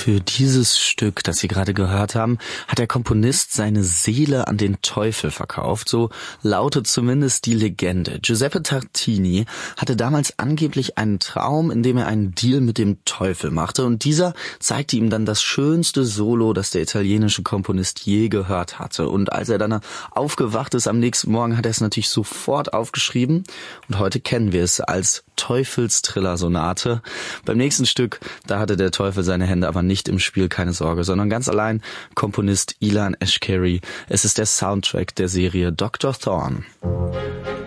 Für dieses Stück, das Sie gerade gehört haben, hat der Komponist seine Seele an den Teufel verkauft. So lautet zumindest die Legende. Giuseppe Tartini hatte damals angeblich einen Traum, in dem er einen Deal mit dem Teufel machte. Und dieser zeigte ihm dann das schönste Solo, das der italienische Komponist je gehört hatte. Und als er dann aufgewacht ist am nächsten Morgen, hat er es natürlich sofort aufgeschrieben. Und heute kennen wir es als Teufels-Triller-Sonate. Beim nächsten Stück, da hatte der Teufel seine Hände aber nicht im Spiel, keine Sorge, sondern ganz allein Komponist Ilan Eshkeri. Es ist der Soundtrack der Serie Dr. Thorne.